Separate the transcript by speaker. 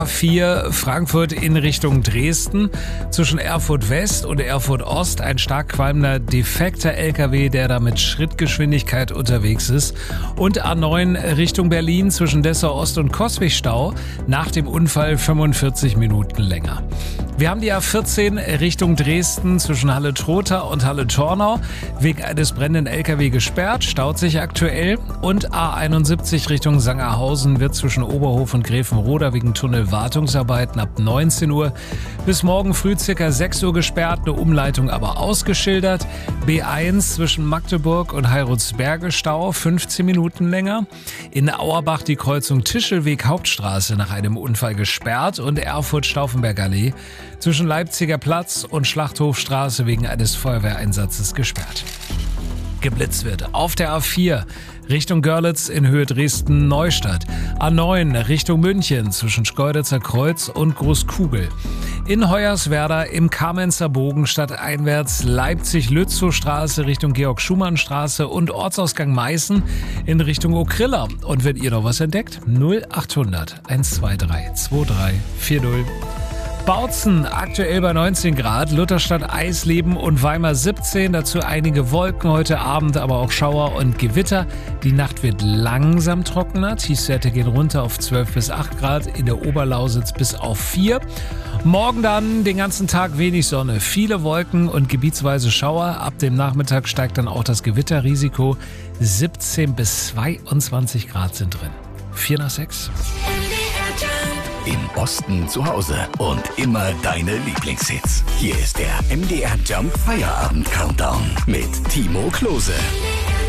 Speaker 1: A4 Frankfurt in Richtung Dresden. Zwischen Erfurt West und Erfurt Ost ein stark qualmender, defekter LKW, der da mit Schrittgeschwindigkeit unterwegs ist. Und A9 Richtung Berlin zwischen Dessau Ost und Coswig Stau. Nach dem Unfall 45 Minuten länger. Wir haben die A14 Richtung Dresden zwischen Halle-Trotha und Halle-Tornau. Wegen eines brennenden LKW gesperrt, staut sich aktuell. Und A71 Richtung Sangerhausen wird zwischen Oberhof und Gräfenroda wegen Tunnelwartungsarbeiten ab 19 Uhr bis morgen früh ca. 6 Uhr gesperrt, eine Umleitung aber ausgeschildert. B1 zwischen Magdeburg und Heiratsberge Stau, 15 Minuten länger. In Auerbach die Kreuzung Tischelweg Hauptstraße nach einem Unfall gesperrt und Erfurt-Stauffenberger Allee zwischen Leipziger Platz und Schlachthofstraße wegen eines Feuerwehreinsatzes gesperrt. Geblitzt wird auf der A4 Richtung Görlitz in Höhe Dresden-Neustadt. A9 Richtung München zwischen Schkeuditzer Kreuz und Großkugel. In Hoyerswerda im Kamenzer Bogen stadteinwärts Leipzig-Lützow-Straße Richtung Georg-Schumann-Straße und Ortsausgang Meißen in Richtung Okrilla. Und wenn ihr noch was entdeckt, 0800 123 2340. Bautzen aktuell bei 19 Grad, Lutherstadt Eisleben und Weimar 17, dazu einige Wolken heute Abend, aber auch Schauer und Gewitter. Die Nacht wird langsam trockener, Tiefstwerte gehen runter auf 12 bis 8 Grad, in der Oberlausitz bis auf 4. Morgen dann den ganzen Tag wenig Sonne, viele Wolken und gebietsweise Schauer. Ab dem Nachmittag steigt dann auch das Gewitterrisiko, 17 bis 22 Grad sind drin. 4 nach 6.
Speaker 2: Im Osten zu Hause und immer deine Lieblingshits. Hier ist der MDR Jump Feierabend Countdown mit Timo Klose.